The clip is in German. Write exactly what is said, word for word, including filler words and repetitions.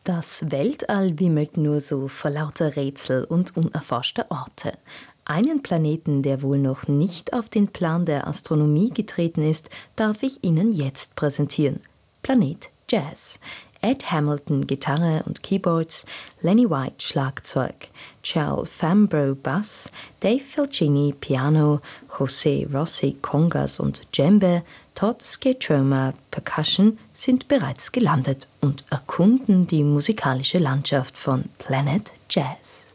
Das Weltall wimmelt nur so vor lauter Rätsel und unerforschter Orte. Einen Planeten, der wohl noch nicht auf den Plan der Astronomie getreten ist, darf ich Ihnen jetzt präsentieren. Planet Jazz. Ed Hamilton Gitarre und Keyboards, Lenny White Schlagzeug, Charles Fambro Bass, Dave Felcini Piano, José Rossi Congas und Djembe, Todd Sketroma Percussion sind bereits gelandet und erkunden die musikalische Landschaft von Planet Jazz.